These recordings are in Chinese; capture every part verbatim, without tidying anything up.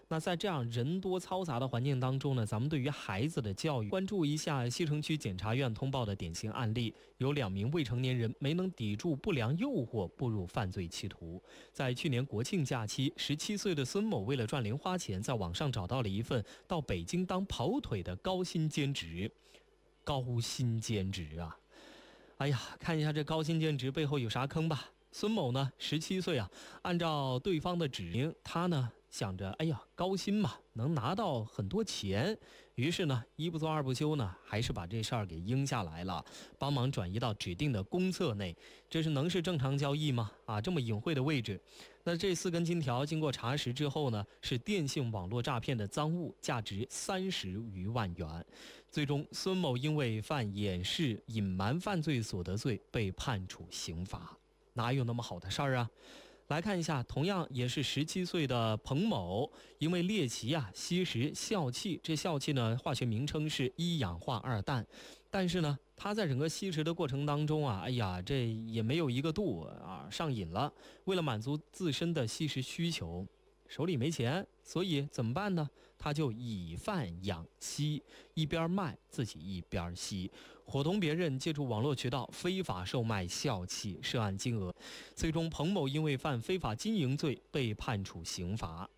那在这样人多嘈杂的环境当中呢，咱们对于孩子的教育，关注一下西城区检察院通报的典型案例，有两名未成年人没能抵住不良诱惑，步入犯罪歧途。在去年国庆假期，十七岁的孙某为了赚零花钱，在网上找到了一份到北京当跑腿的高薪兼职。高薪兼职啊！哎呀，看一下这高薪兼职背后有啥坑吧。孙某呢，十七岁啊，按照对方的指令，他呢想着，哎呀，高薪嘛，能拿到很多钱，于是呢，一不做二不休呢，还是把这事儿给应下来了，帮忙转移到指定的公厕内。这是能是正常交易吗？啊，这么隐晦的位置。那这四根金条经过查实之后呢，是电信网络诈骗的赃物，价值三十余万元。最终，孙某因为犯掩饰、隐瞒犯罪所得罪，被判处刑罚。哪有那么好的事儿啊？来看一下，同样也是十七岁的彭某，因为猎奇啊吸食笑气，这笑气呢化学名称是一氧化二氮，但是呢他在整个吸食的过程当中啊，哎呀，这也没有一个度啊，上瘾了。为了满足自身的吸食需求，手里没钱，所以怎么办呢？他就以贩养吸，一边卖自己一边吸，伙同别人借助网络渠道非法售卖笑气，涉案金额。最终，彭某因为犯非法经营罪被判处刑罚。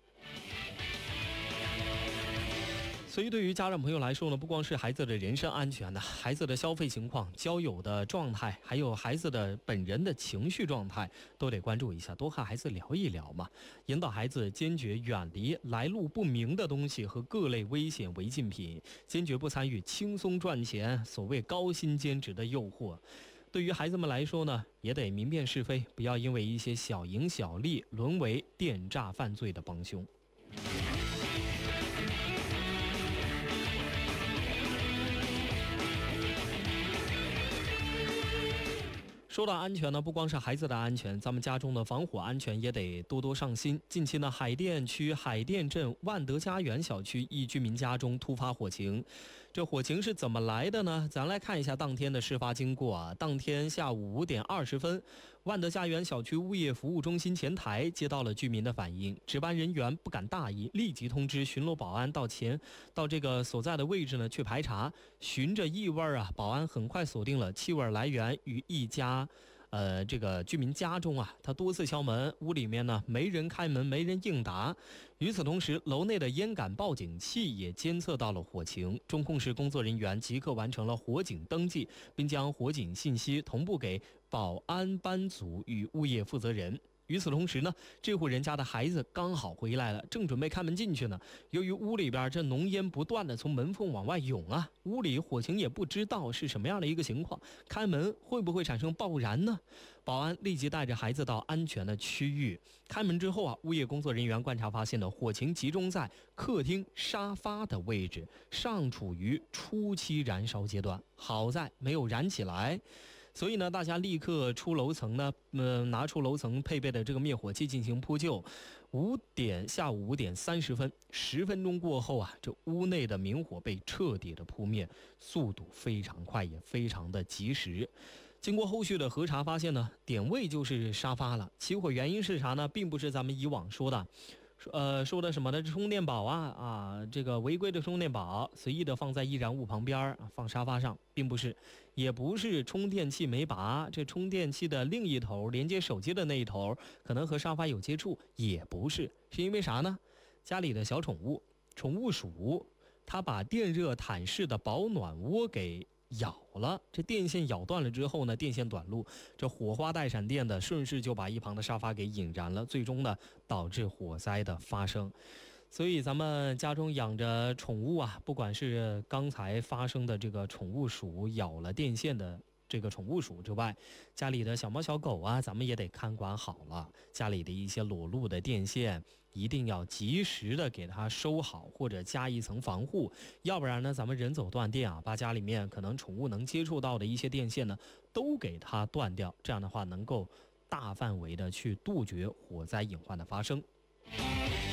所以对于家长朋友来说呢，不光是孩子的人身安全呢，孩子的消费情况、交友的状态，还有孩子的本人的情绪状态，都得关注一下，多和孩子聊一聊嘛，引导孩子坚决远离来路不明的东西和各类危险违禁品，坚决不参与轻松赚钱、所谓高薪兼职的诱惑。对于孩子们来说呢，也得明辨是非，不要因为一些小赢小利沦为电诈犯罪的帮凶。说到安全呢，不光是孩子的安全，咱们家中的防火安全也得多多上心。近期呢，海淀区海淀镇万德家园小区一居民家中突发火情，这火情是怎么来的呢？咱来看一下当天的事发经过啊。当天下午五点二十分，万德家园小区物业服务中心前台接到了居民的反映，值班人员不敢大意，立即通知巡逻保安到前到这个所在的位置呢去排查。循着异味啊，保安很快锁定了气味来源于一家呃，这个居民家中啊，他多次敲门，屋里面呢没人开门，没人应答。与此同时，楼内的烟感报警器也监测到了火情，中控室工作人员即刻完成了火警登记，并将火警信息同步给保安班组与物业负责人。与此同时呢，这户人家的孩子刚好回来了，正准备开门进去呢。由于屋里边这浓烟不断的从门缝往外涌啊，屋里火情也不知道是什么样的一个情况，开门会不会产生爆燃呢？保安立即带着孩子到安全的区域。开门之后啊，物业工作人员观察发现呢，火情集中在客厅沙发的位置，尚处于初期燃烧阶段，好在没有燃起来。所以呢，大家立刻出楼层呢，呃，拿出楼层配备的这个灭火器进行扑救。五点下午五点三十分，十分钟过后啊，这屋内的明火被彻底的扑灭，速度非常快，也非常的及时。经过后续的核查发现呢，点位就是沙发了。起火原因是啥呢？并不是咱们以往说的。呃，说的什么的充电宝啊啊，这个违规的充电宝随意的放在易燃物旁边啊，放沙发上，并不是，也不是充电器没拔，这充电器的另一头连接手机的那一头可能和沙发有接触，也不是，是因为啥呢？家里的小宠物宠物鼠，它把电热毯式的保暖窝给咬了，这电线咬断了之后呢，电线短路，这火花带闪电的顺势就把一旁的沙发给引燃了，最终呢导致火灾的发生。所以咱们家中养着宠物啊，不管是刚才发生的这个宠物鼠咬了电线的这个宠物鼠之外，家里的小猫小狗啊，咱们也得看管好了。家里的一些裸露的电线一定要及时的给它收好，或者加一层防护，要不然呢咱们人走断电啊，把家里面可能宠物能接触到的一些电线呢都给它断掉，这样的话能够大范围的去杜绝火灾隐患的发生。